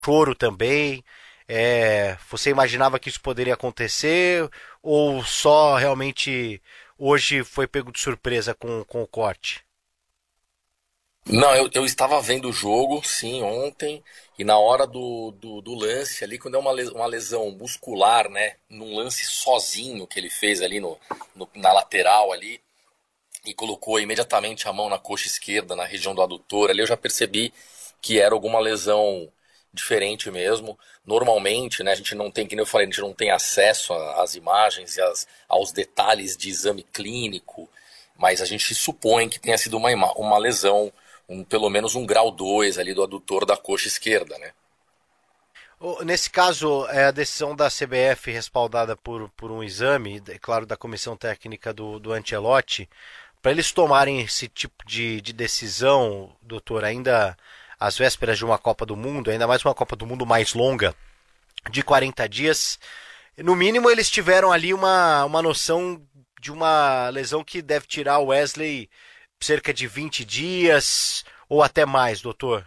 choro também. Você imaginava que isso poderia acontecer ou só realmente hoje foi pego de surpresa com o corte? Não, eu estava vendo o jogo, sim, ontem, e na hora do lance ali, quando é uma lesão muscular, né, num lance sozinho que ele fez ali na lateral ali, e colocou imediatamente a mão na coxa esquerda, na região do adutor, ali eu já percebi que era alguma lesão diferente mesmo. Normalmente, né, a gente não tem, que nem eu falei, a gente não tem acesso às imagens e aos detalhes de exame clínico, mas a gente supõe que tenha sido uma lesão, pelo menos um grau 2 ali do adutor da coxa esquerda, né? Nesse caso, é a decisão da CBF respaldada por um exame, claro, da comissão técnica do Ancelotti, para eles tomarem esse tipo de decisão, doutor, ainda às vésperas de uma Copa do Mundo, ainda mais uma Copa do Mundo mais longa, de 40 dias, no mínimo eles tiveram ali uma noção de uma lesão que deve tirar o Wesley cerca de 20 dias ou até mais, doutor.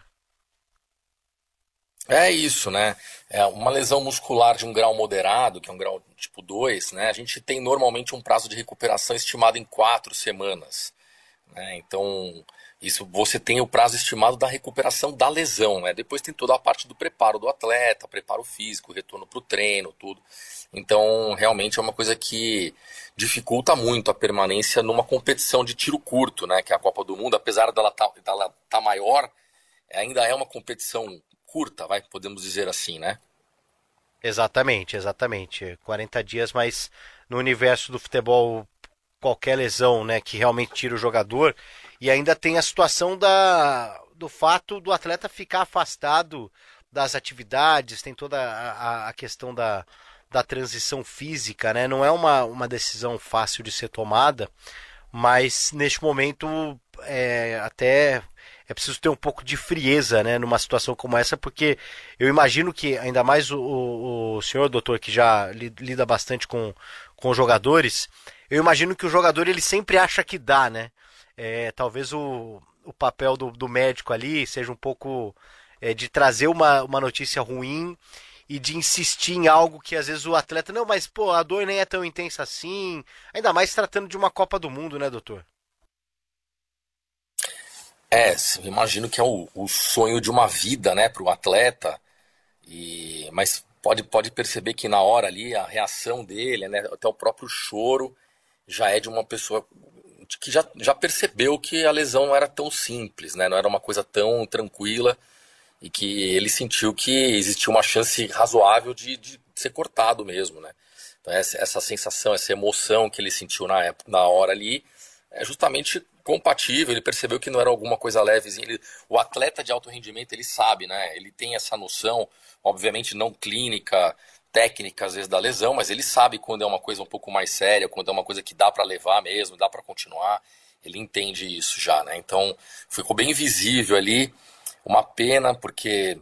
É isso, né? É uma lesão muscular de um grau moderado, que é um grau tipo 2, né? A gente tem normalmente um prazo de recuperação estimado em 4 semanas, né? Então, isso você tem o prazo estimado da recuperação da lesão, né? Depois tem toda a parte do preparo do atleta, preparo físico, retorno para o treino, tudo. Então, realmente é uma coisa que dificulta muito a permanência numa competição de tiro curto, né? Que é a Copa do Mundo, apesar dela tá maior, ainda é uma competição curta, vai, podemos dizer assim, né? Exatamente, exatamente. 40 dias, mas no universo do futebol, qualquer lesão, né, que realmente tira o jogador, e ainda tem a situação do fato do atleta ficar afastado das atividades, tem toda a questão da transição física, né? Não é uma decisão fácil de ser tomada, mas neste momento até é preciso ter um pouco de frieza, né, numa situação como essa, porque eu imagino que ainda mais o senhor doutor que já lida bastante com jogadores, eu imagino que o jogador ele sempre acha que dá, né? Talvez o papel do médico ali seja um pouco de trazer uma notícia ruim e de insistir em algo que às vezes o atleta, não, mas pô, a dor nem é tão intensa assim, ainda mais tratando de uma Copa do Mundo, né, doutor? Eu imagino que é o sonho de uma vida, né, para o atleta. Mas pode perceber que na hora ali a reação dele, né, até o próprio choro, já é de uma pessoa que já percebeu que a lesão não era tão simples, né, não era uma coisa tão tranquila e que ele sentiu que existia uma chance razoável de ser cortado mesmo, né. Então essa sensação, essa emoção que ele sentiu na hora ali é justamente compatível. Ele percebeu que não era alguma coisa levezinha. O atleta de alto rendimento, ele sabe, né? Ele tem essa noção, obviamente não clínica, técnica às vezes da lesão, mas ele sabe quando é uma coisa um pouco mais séria, quando é uma coisa que dá para levar mesmo, dá para continuar. Ele entende isso já, né? Então ficou bem visível ali. Uma pena, porque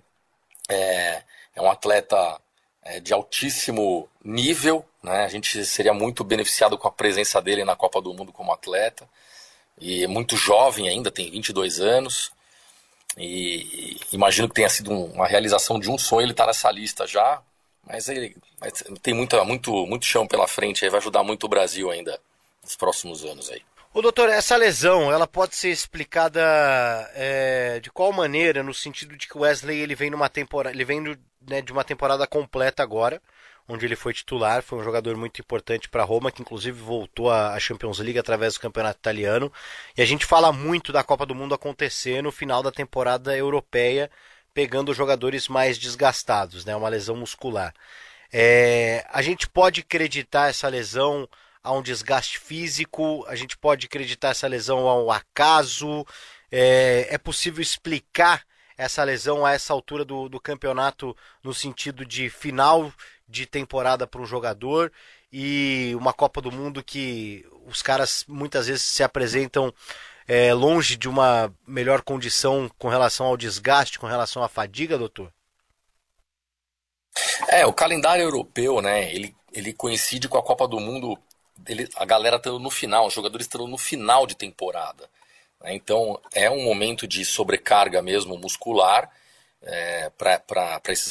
é um atleta de altíssimo nível, né? A gente seria muito beneficiado com a presença dele na Copa do Mundo como atleta. E é muito jovem ainda, tem 22 anos. E imagino que tenha sido uma realização de um sonho ele estar nessa lista já. Mas tem muito chão pela frente aí, vai ajudar muito o Brasil ainda nos próximos anos aí. Ô, doutor, essa lesão, ela pode ser explicada de qual maneira, no sentido de que o Wesley ele vem numa temporada, ele vem né, de uma temporada completa agora, onde ele foi titular, foi um jogador muito importante para Roma, que inclusive voltou à Champions League através do campeonato italiano. E a gente fala muito da Copa do Mundo acontecer no final da temporada europeia, pegando os jogadores mais desgastados, né, uma lesão muscular. A gente pode acreditar essa lesão a um desgaste físico, a gente pode acreditar essa lesão a um acaso, é possível explicar essa lesão a essa altura do campeonato no sentido de final de temporada para um jogador e uma Copa do Mundo que os caras muitas vezes se apresentam longe de uma melhor condição com relação ao desgaste, com relação à fadiga, doutor? O calendário europeu, né? Ele coincide com a Copa do Mundo. A galera estando no final, os jogadores estando no final de temporada, né? Então é um momento de sobrecarga mesmo muscular. para esses